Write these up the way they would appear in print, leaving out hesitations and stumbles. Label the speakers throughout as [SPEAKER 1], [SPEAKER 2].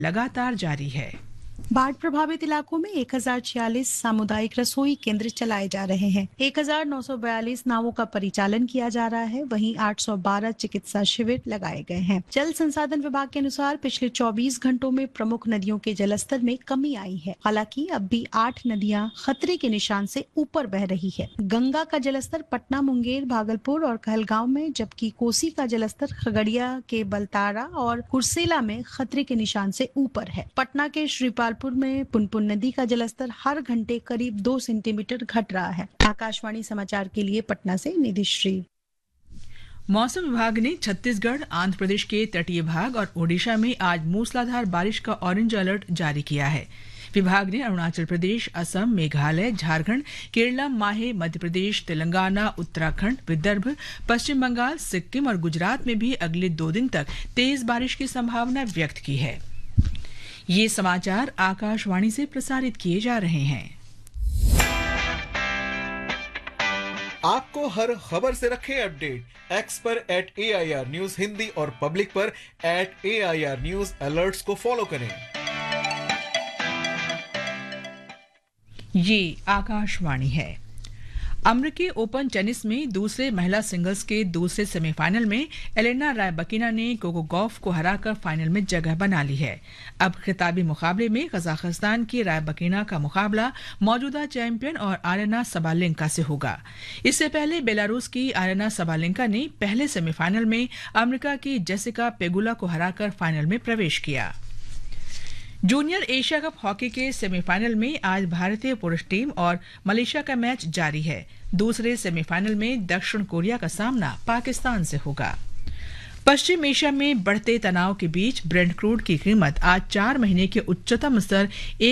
[SPEAKER 1] लगातार जारी है।
[SPEAKER 2] बाढ़ प्रभावित इलाकों में 1046 सामुदायिक रसोई केंद्र चलाए जा रहे हैं। 1942 नावों का परिचालन किया जा रहा है। वहीं 812 चिकित्सा शिविर लगाए गए हैं। जल संसाधन विभाग के अनुसार पिछले 24 घंटों में प्रमुख नदियों के जलस्तर में कमी आई है। हालांकि अब भी 8 नदियां खतरे के निशान से ऊपर बह रही है। गंगा का जलस्तर पटना, मुंगेर, भागलपुर और कहलगांव में, जबकि कोसी का जलस्तर खगड़िया के बलतारा और कुर्सेला में खतरे के निशान से ऊपर है। पटना के श्रीपालपुर में पुनपुन नदी का जलस्तर हर घंटे करीब 2 सेंटीमीटर घट रहा है। आकाशवाणी समाचार के लिए पटना से निधिश्री।
[SPEAKER 1] मौसम विभाग ने छत्तीसगढ़, आंध्र प्रदेश के तटीय भाग और ओडिशा में आज मूसलाधार बारिश का ऑरेंज अलर्ट जारी किया है। विभाग ने अरुणाचल प्रदेश, असम, मेघालय, झारखंड, केरला, माहे, मध्य प्रदेश, तेलंगाना, उत्तराखंड, विदर्भ, पश्चिम बंगाल, सिक्किम और गुजरात में भी अगले 2 दिन तक तेज बारिश की संभावना व्यक्त की है। ये समाचार आकाशवाणी से प्रसारित किए जा रहे हैं।
[SPEAKER 3] आपको हर खबर से रखें अपडेट। एक्स पर @AIR न्यूज हिंदी और पब्लिक पर @AIR न्यूज अलर्ट्स को फॉलो करें।
[SPEAKER 1] ये आकाशवाणी है। अमेरिकी ओपन टेनिस में दूसरे महिला सिंगल्स के दूसरे सेमीफाइनल में एलेना रायबकीना ने कोको गॉफ को हराकर फाइनल में जगह बना ली है। अब खिताबी मुकाबले में कजाकिस्तान की रायबकीना का मुकाबला मौजूदा चैंपियन और आरेना सबालेंका से होगा। इससे पहले बेलारूस की आरेना सबालेंका ने पहले सेमीफाइनल में अमेरिका की जेसिका पेगुला को हराकर फाइनल में प्रवेश किया। जूनियर एशिया कप हॉकी के सेमीफाइनल में आज भारतीय पुरुष टीम और मलेशिया का मैच जारी है। दूसरे सेमीफाइनल में दक्षिण कोरिया का सामना पाकिस्तान से होगा। पश्चिम एशिया में बढ़ते तनाव के बीच ब्रेंट क्रूड की कीमत आज 4 महीने के उच्चतम स्तर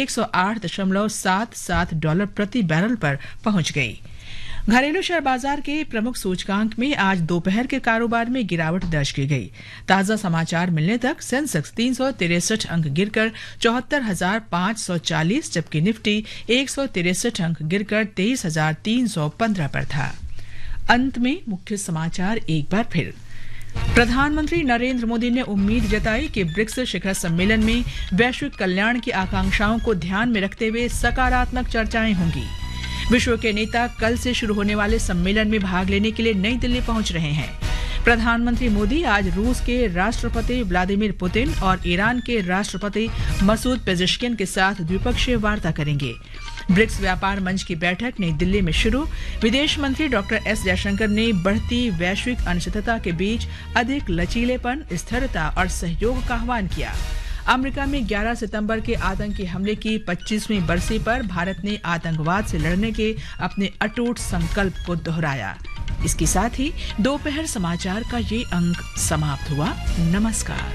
[SPEAKER 1] $108.77 प्रति बैरल पर पहुंच गई। घरेलू शेयर बाजार के प्रमुख सूचकांक में आज दोपहर के कारोबार में गिरावट दर्ज की गई। ताजा समाचार मिलने तक सेंसेक्स 363 अंक गिरकर 74,540, जबकि निफ्टी 163 अंक गिरकर 23,315 पर था। अंत में मुख्य समाचार एक बार फिर। प्रधानमंत्री नरेंद्र मोदी ने उम्मीद जताई कि ब्रिक्स शिखर सम्मेलन में वैश्विक कल्याण की आकांक्षाओं को ध्यान में रखते हुए सकारात्मक चर्चाएं होंगी। विश्व के नेता कल से शुरू होने वाले सम्मेलन में भाग लेने के लिए नई दिल्ली पहुंच रहे हैं। प्रधानमंत्री मोदी आज रूस के राष्ट्रपति व्लादिमीर पुतिन और ईरान के राष्ट्रपति मसूद पेजेश्किन के साथ द्विपक्षीय वार्ता करेंगे। ब्रिक्स व्यापार मंच की बैठक नई दिल्ली में शुरू। विदेश मंत्री डॉक्टर एस जयशंकर ने बढ़ती वैश्विक अनिश्चितता के बीच अधिक लचीलेपन, स्थिरता और सहयोग का आह्वान किया। अमेरिका में 11 सितंबर के आतंकी हमले की 25वीं बरसी पर भारत ने आतंकवाद से लड़ने के अपने अटूट संकल्प को दोहराया। इसके साथ ही दोपहर समाचार का ये अंक समाप्त हुआ। नमस्कार।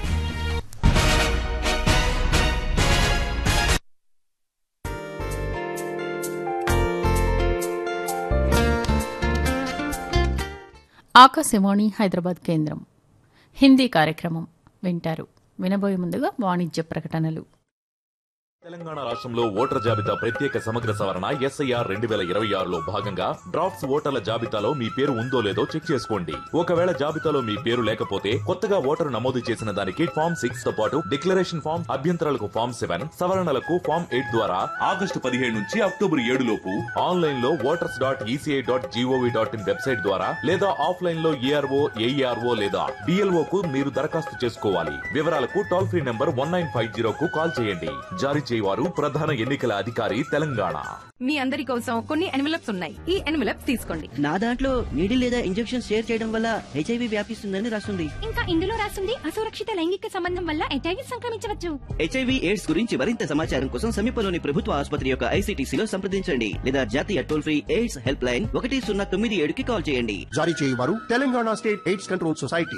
[SPEAKER 4] ఆకాశవాణి హైదరాబాద్ కేంద్రం హిందీ కార్యక్రమం వింటారు. వినబోయే ముందుగా వాణిజ్య ప్రకటనలు.
[SPEAKER 5] తెలంగాణ రాష్ట్రంలో ఓటర్ జాబితా ప్రత్యేక సమగ్ర సవరణ SIR 2026లో భాగంగా డ్రాఫ్ట్స్ ఓటర్ల జాబితాలో మీ పేరు ఉందో లేదో చెక్ చేసుకోండి. ఒకవేళ జాబితాలో మీ పేరు లేకపోతే కొత్తగా ఓటరు నమోదు చేసిన దానికి ఫామ్ 6 తో పాటు డిక్లరేషన్ ఫామ్, అభ్యంతరాలకు ఫామ్ 7, సవరణలకు ఫామ్ 8 ద్వారా ఆగస్టు 17 నుంచి అక్టోబర్ 7 లోపు ఆన్లైన్ లో voters.eci.gov.in వెబ్సైట్ ద్వారా లేదా ఆఫ్లైన్ లో ARO, AERO లేదా DLO కు మీరు దరఖాస్తు చేసుకోవాలి. వివరాలకు టోల్ ఫ్రీ నంబర్ 1950 కు కాల్ చేయండి. జారీ వారు ప్రధాన ఎన్నికల అధికారి తెలంగాణ.
[SPEAKER 6] మీ అందరి కోసం కొన్ని ఎన్వలప్స్ ఉన్నాయి. ఈ ఎన్వలప్స్ తీసుకోండి.
[SPEAKER 7] నా దాంట్లో నీడిల్ లేదా ఇంజెక్షన్ షేర్ చేయడం వల్ల HIV వ్యాపిస్తుందని రాస్తుంది.
[SPEAKER 8] ఇంకా ఇందులో రాస్తుంది అసురక్షిత లైంగిక సంబంధం వల్ల HIV సంక్రమించవచ్చు.
[SPEAKER 7] HIV ఎయిడ్స్ గురించి మరింత సమాచారం కోసం సమీపంలోని ప్రభుత్వ ఆసుపత్రి యొక్క ICTCలో సంప్రదించండి లేదా జాతీయ toll free AIDS help line 1097కి call చేయండి.
[SPEAKER 9] జారీ చేయవారు Telangana state AIDS control society.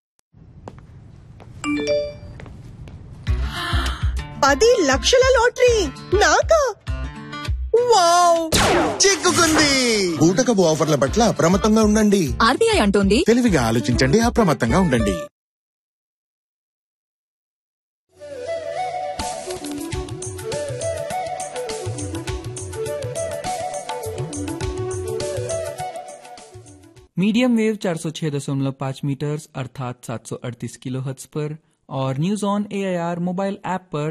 [SPEAKER 10] 10 లక్షల లాటరీ నాకా? వావ్, చిక్కుకుంది.
[SPEAKER 11] బూటకపు ఆఫర్ల పట్ల అప్రమత్తంగా ఉండండి.
[SPEAKER 12] RBI అంటోంది
[SPEAKER 11] తెలివిగా ఆలోచించండి, అప్రమత్తంగా ఉండండి.
[SPEAKER 13] मीडियम वेव 406.5 मीटर्स अर्थात 738 किलोहर्ट्ज पर
[SPEAKER 12] और news on AIR mobile app पर